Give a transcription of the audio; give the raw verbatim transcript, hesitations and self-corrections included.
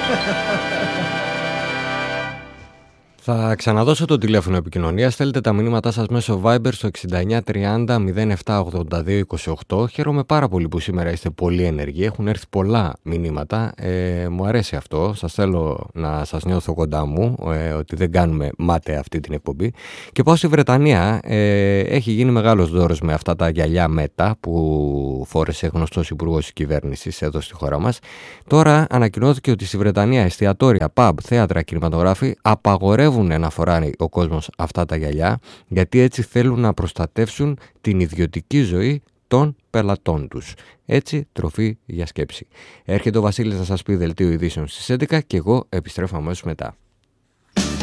Θα ξαναδώσω το τηλέφωνο επικοινωνίας. Στέλνετε τα μηνύματά σας μέσω Viber στο εξήντα εννιά τριάντα μηδέν επτά ογδόντα δύο είκοσι οκτώ. Χαίρομαι πάρα πολύ που σήμερα είστε πολύ ενεργοί. Έχουν έρθει πολλά μηνύματα. Ε, μου αρέσει αυτό. Σας θέλω να σας νιώθω κοντά μου, ε, ότι δεν κάνουμε μάταια αυτή την εκπομπή. Και πάω στη Βρετανία. Ε, έχει γίνει μεγάλος δώρος με αυτά τα γυαλιά Μέτα που φόρεσε γνωστός υπουργός της κυβέρνησης εδώ στη χώρα μας. Τώρα ανακοινώθηκε ότι στη Βρετανία εστιατόρια, pub, θέατρα, κινηματογράφοι απαγορεύουν να φοράει ο κόσμος αυτά τα γυαλιά, γιατί έτσι θέλουν να προστατεύσουν την ιδιωτική ζωή των πελατών τους. Έτσι, τροφή για σκέψη. Έρχεται ο Βασίλης να σας πει δελτίο ειδήσεων στις έντεκα και εγώ επιστρέφω αμέσως μετά.